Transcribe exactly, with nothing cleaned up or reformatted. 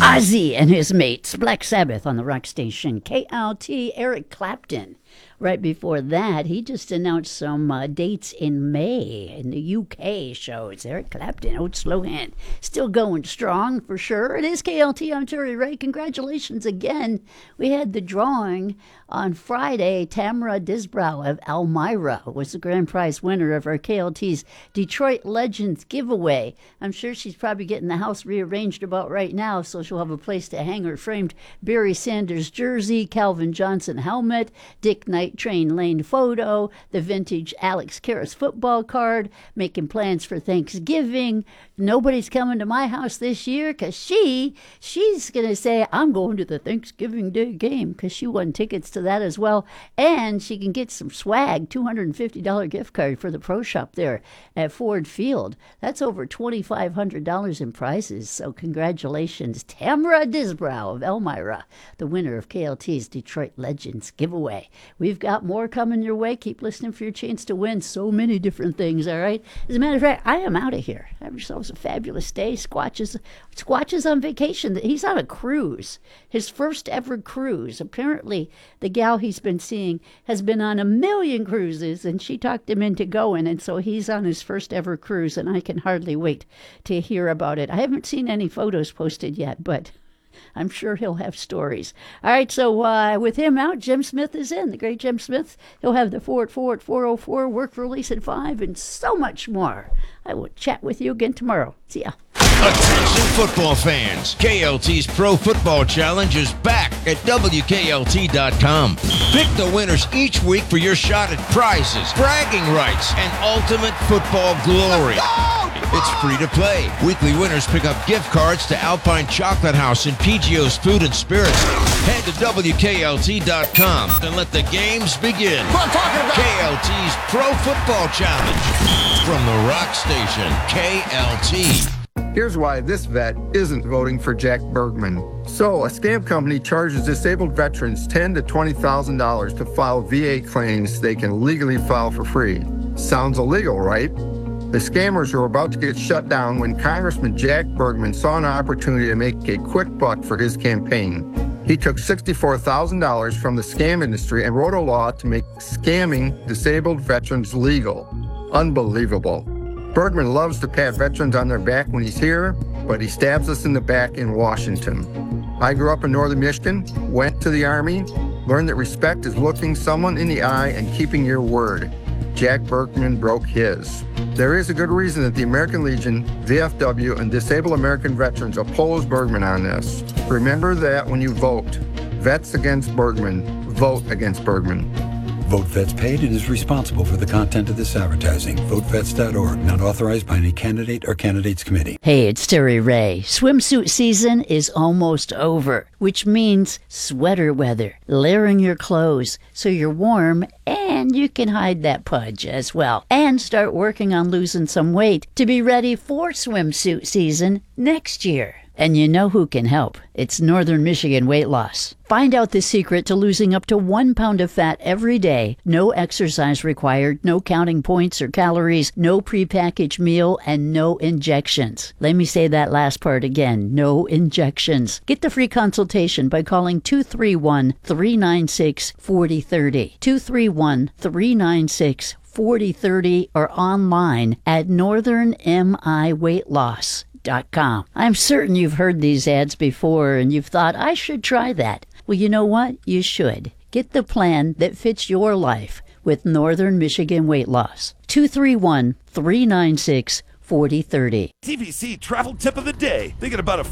Ozzy and his mates, Black Sabbath on the rock station K L T. Eric Clapton. Right before that, he just announced some uh, dates in May in the U K shows. Eric Clapton, Old Slohan, still going strong for sure. It is K L T. I'm Terry Ray. Congratulations again. We had the drawing on Friday. Tamara Disbrow of Elmira was the grand prize winner of our K L T's Detroit Legends giveaway. I'm sure she's probably getting the house rearranged about right now, so she'll have a place to hang her framed Barry Sanders jersey, Calvin Johnson helmet, Dick Night Train Lane photo, the vintage Alex Karras football card, making plans for Thanksgiving. Nobody's coming to my house this year because she, she's going to say, I'm going to the Thanksgiving Day game because she won tickets to that as well. And she can get some swag, two hundred fifty dollars gift card for the pro shop there at Ford Field. That's over twenty-five hundred dollars in prizes. So congratulations, Tamara Disbrow of Elmira, the winner of K L T's Detroit Legends giveaway. We've got more coming your way. Keep listening for your chance to win so many different things, all right? As a matter of fact, I am out of here. Have yourselves a fabulous day. Squatch is, Squatch is on vacation. He's on a cruise, his first ever cruise. Apparently, the gal he's been seeing has been on a million cruises, and she talked him into going, and so he's on his first ever cruise, and I can hardly wait to hear about it. I haven't seen any photos posted yet, but I'm sure he'll have stories. All right, so uh, with him out, Jim Smith is in. The great Jim Smith. He'll have the four at four at four oh four, work release at five, and so much more. I will chat with you again tomorrow. See ya. Attention football fans. K L T's Pro Football Challenge is back at W K L T dot com. Pick the winners each week for your shot at prizes, bragging rights, and ultimate football glory. It's free to play. Weekly winners pick up gift cards to Alpine Chocolate House and P G O's Food and Spirits. Head to W K L T dot com and let the games begin. K L T's Pro Football Challenge from the rock station K L T. Here's why this vet isn't voting for Jack Bergman. So, a scam company charges disabled veterans ten thousand to twenty thousand dollars to file V A claims they can legally file for free. Sounds illegal, right? The scammers were about to get shut down when Congressman Jack Bergman saw an opportunity to make a quick buck for his campaign. He took sixty-four thousand dollars from the scam industry and wrote a law to make scamming disabled veterans legal. Unbelievable. Bergman loves to pat veterans on their back when he's here, but he stabs us in the back in Washington. I grew up in northern Michigan, went to the Army, learned that respect is looking someone in the eye and keeping your word. Jack Bergman broke his. There is a good reason that the American Legion, V F W, and Disabled American Veterans oppose Bergman on this. Remember that when you vote. Vets against Bergman. Vote against Bergman. Vote Vets paid and is responsible for the content of this advertising. vote vets dot org, not authorized by any candidate or candidates committee. Hey, it's Terry Ray. Swimsuit season is almost over, which means sweater weather. Layering your clothes so you're warm and you can hide that pudge as well. And start working on losing some weight to be ready for swimsuit season next year. And you know who can help. It's Northern Michigan Weight Loss. Find out the secret to losing up to one pound of fat every day. No exercise required, no counting points or calories, no prepackaged meal, and no injections. Let me say that last part again. No injections. Get the free consultation by calling two three one, three nine six, four zero three zero. two three one, three nine six, four zero three zero or online at northern m i weight loss dot com. I'm certain you've heard these ads before and you've thought, I should try that. Well, you know what? You should. Get the plan that fits your life with Northern Michigan Weight Loss. two three one, three nine six, four zero three zero. T V C travel tip of the day. Thinking about a